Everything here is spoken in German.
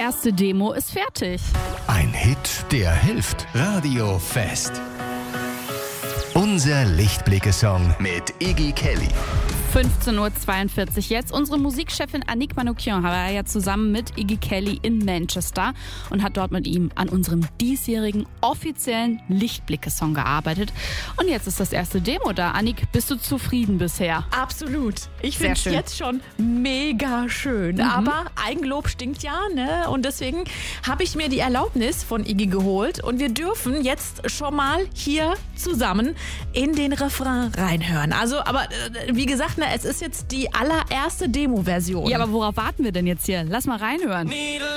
erste Demo ist fertig. Ein Hit, der hilft. Radio Fest. Unser Lichtblicke-Song mit Iggy Kelly. 15.42 Uhr jetzt. Unsere Musikchefin Annick Manoukian war ja zusammen mit Iggy Kelly in Manchester und hat dort mit ihm an unserem diesjährigen offiziellen Lichtblicke-Song gearbeitet. Und jetzt ist das erste Demo da. Annick, bist du zufrieden bisher? Absolut. Ich Sehr finde es schön. jetzt schon mega schön. Aber Eigenlob stinkt ja, ne? Und deswegen habe ich mir die Erlaubnis von Iggy geholt. Und wir dürfen jetzt schon mal hier zusammen in den Refrain reinhören. Also, aber wie gesagt, es ist jetzt die allererste Demo-Version. Ja, aber worauf warten wir denn jetzt hier? Lass mal reinhören.